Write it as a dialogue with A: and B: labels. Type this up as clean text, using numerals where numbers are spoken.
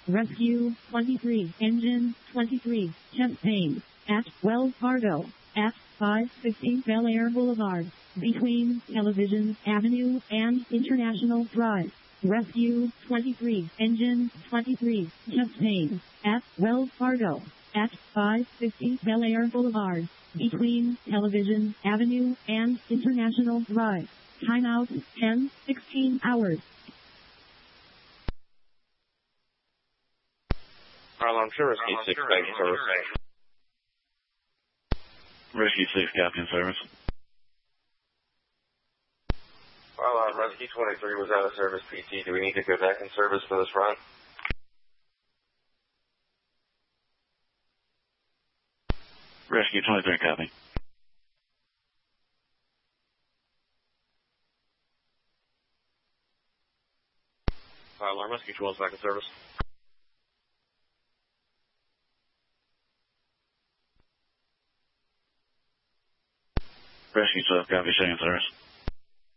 A: Rescue 23, Engine 23, chest pain, at Wells Fargo, at 550 Bel Air Boulevard, between Television Avenue and International Drive. Rescue 23, Engine 23, chest pain, at Wells Fargo, at 550 Bel Air Boulevard, between Television Avenue and International Drive. Timeout 10:16 hours.
B: Alarm Service, Key 6, thank you, service.
C: Rescue 6, Captain Service.
B: Alarm Rescue 23 was out of service, PT. Do we need to go back in service for this run?
C: Rescue 23, copy.
B: Alarm Rescue 12 is back in service.
C: Rescue 12, copy, second service.